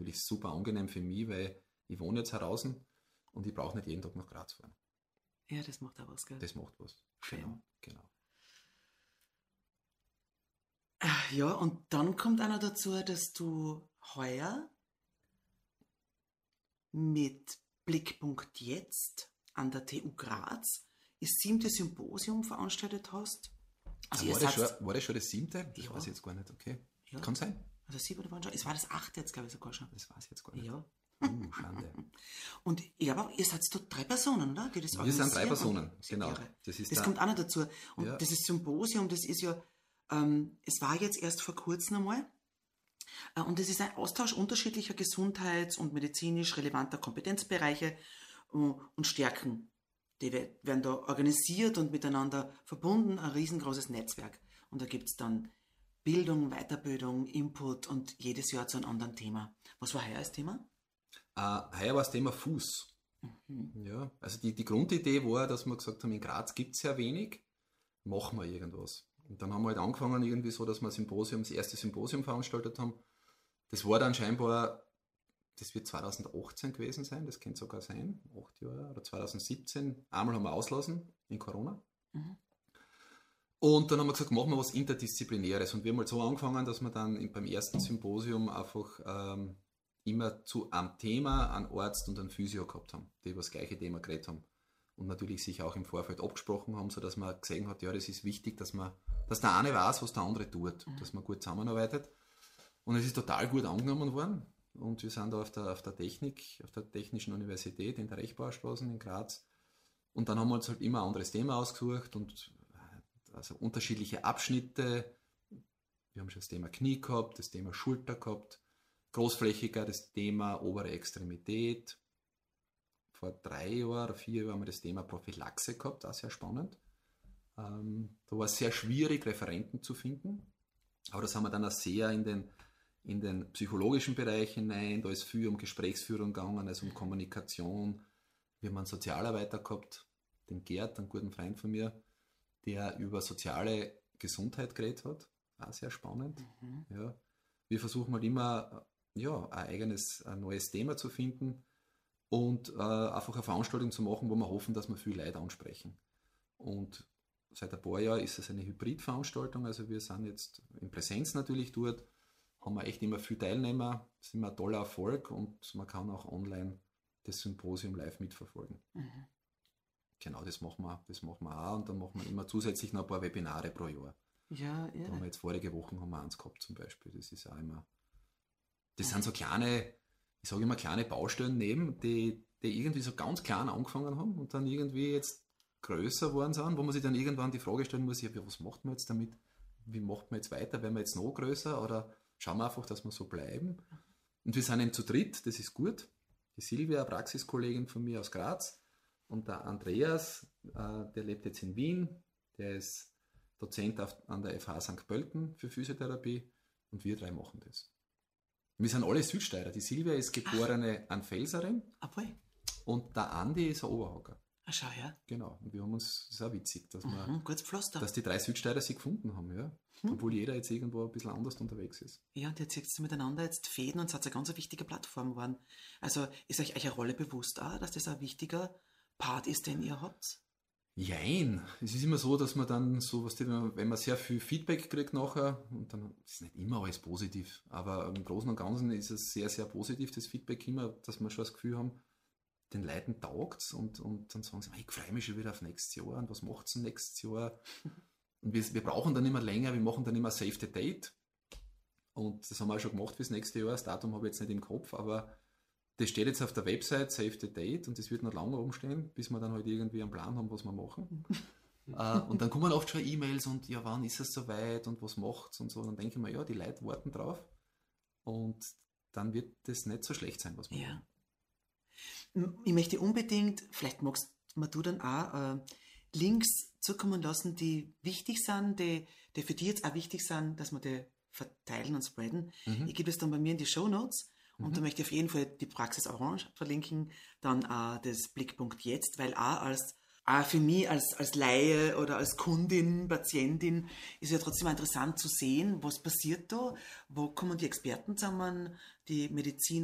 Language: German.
natürlich super angenehm für mich, weil ich wohne jetzt heraus und ich brauche nicht jeden Tag nach Graz fahren. Ja, das macht auch was, gell? Das macht was. Schön. Genau. Ja, und dann kommt auch noch dazu, dass du heuer mit Blickpunkt Jetzt an der TU Graz das 7. Symposium veranstaltet hast. Also War das schon das 7.? Das Ja. weiß ich jetzt gar nicht, okay. Ja. Kann sein. Also 7 oder wann schon? Es war das 8. jetzt, glaube ich, sogar schon. Das weiß ich jetzt gar nicht. Ja. Schande. Und aber ihr seid dort 3 Personen, oder? Die das Wir sind 3 organisieren. Personen, Und- genau. Irre. Das Das kommt auch noch dazu. Und Ja. dieses Symposium, das ist ja, es war jetzt erst vor kurzem einmal. Und es ist ein Austausch unterschiedlicher gesundheits- und medizinisch relevanter Kompetenzbereiche und Stärken. Die werden da organisiert und miteinander verbunden, ein riesengroßes Netzwerk. Und da gibt es dann Bildung, Weiterbildung, Input und jedes Jahr zu einem anderen Thema. Was war heuer das Thema? Heuer war das Thema Fuß. Ja, also die Grundidee war, dass wir gesagt haben, in Graz gibt es sehr wenig, machen wir irgendwas. Und dann haben wir halt angefangen irgendwie so, dass wir das erste Symposium veranstaltet haben. Das war dann scheinbar, das wird 2018 gewesen sein, das könnte sogar sein, 8 Jahre, oder 2017. Einmal haben wir auslassen, in Corona. Und dann haben wir gesagt, machen wir was Interdisziplinäres. Und wir haben halt so angefangen, dass wir dann beim ersten Symposium einfach immer zu einem Thema einen Arzt und einen Physio gehabt haben, die über das gleiche Thema geredet haben. Und natürlich sich auch im Vorfeld abgesprochen haben, sodass man gesehen hat, ja, das ist wichtig, dass der eine weiß, was der andere tut, dass man gut zusammenarbeitet. Und es ist total gut angenommen worden. Und wir sind da auf der Technischen Universität in der Rechbauerstraße in Graz. Und dann haben wir uns halt immer ein anderes Thema ausgesucht und also unterschiedliche Abschnitte. Wir haben schon das Thema Knie gehabt, das Thema Schulter gehabt, großflächiger das Thema obere Extremität. Vor 3 oder 4 Jahren haben wir das Thema Prophylaxe gehabt, auch sehr spannend. Da war es sehr schwierig, Referenten zu finden. Aber das haben wir dann auch sehr in den psychologischen Bereich hinein. Da ist viel um Gesprächsführung gegangen, also um Kommunikation. Wir haben einen Sozialarbeiter gehabt, den Gerd, einen guten Freund von mir, der über soziale Gesundheit geredet hat. Auch sehr spannend. Ja. Wir versuchen halt immer ein neues Thema zu finden und einfach eine Veranstaltung zu machen, wo wir hoffen, dass wir viele Leute ansprechen. Und seit ein paar Jahren ist es eine Hybridveranstaltung, also wir sind jetzt in Präsenz natürlich dort, haben wir echt immer viele Teilnehmer, das ist immer ein toller Erfolg und man kann auch online das Symposium live mitverfolgen. Genau, das machen wir auch und dann machen wir immer zusätzlich noch ein paar Webinare pro Jahr. Ja, Da haben wir jetzt vorige Wochen haben wir eins gehabt zum Beispiel, das ist auch immer, das sind so kleine, ich sage immer kleine Baustellen neben, die irgendwie so ganz klein angefangen haben und dann irgendwie jetzt größer geworden sind, wo man sich dann irgendwann die Frage stellen muss, ja, was macht man jetzt damit? Wie macht man jetzt weiter? Werden wir jetzt noch größer oder schauen wir einfach, dass wir so bleiben? Und wir sind eben zu dritt, das ist gut. Die Silvia, eine Praxiskollegin von mir aus Graz und der Andreas, der lebt jetzt in Wien, der ist Dozent an der FH St. Pölten für Physiotherapie und wir 3 machen das. Wir sind alle Südsteirer. Die Silvia ist geborene Anfelserin Obwohl. und der Andi ist ein Oberhocker. Schau her. Genau. Und wir haben uns, das ist auch witzig, dass, Pflaster. dass die 3 Südsteirer sich gefunden haben, ja. Obwohl jeder jetzt irgendwo ein bisschen anders unterwegs ist. Ja, und jetzt zieht ihr miteinander jetzt Fäden und seid eine ganz wichtige Plattform geworden. Also ist euch eine Rolle bewusst auch, dass das ein wichtiger Part ist, den ihr habt? Jein. Es ist immer so, dass man dann so, wenn man sehr viel Feedback kriegt nachher, und dann ist nicht immer alles positiv, aber im Großen und Ganzen ist es sehr, sehr positiv, das Feedback immer, dass wir schon das Gefühl haben, den Leuten taugt es und dann sagen sie, ich freue mich schon wieder auf nächstes Jahr und was macht es nächstes Jahr? Und wir brauchen dann immer länger, wir machen dann immer Save the Date und das haben wir auch schon gemacht fürs nächste Jahr, das Datum habe ich jetzt nicht im Kopf, aber das steht jetzt auf der Website Save the Date und das wird noch lange rumstehen, bis wir dann halt irgendwie einen Plan haben, was wir machen. Und dann kommen oft schon E-Mails und ja, wann ist es soweit und was macht's und so. Und dann denke ich mir, ja, die Leute warten drauf und dann wird das nicht so schlecht sein, was wir machen. Ich möchte unbedingt, vielleicht magst du dann auch Links zukommen lassen, die wichtig sind, die für die jetzt auch wichtig sind, dass wir die verteilen und spreaden. Ich gebe es dann bei mir in die Shownotes. Und da möchte ich auf jeden Fall die Praxis Orange verlinken, dann auch das Blickpunkt Jetzt, weil auch für mich als Laie oder als Kundin, Patientin ist ja trotzdem interessant zu sehen, was passiert da, wo kommen die Experten zusammen, die Mediziner,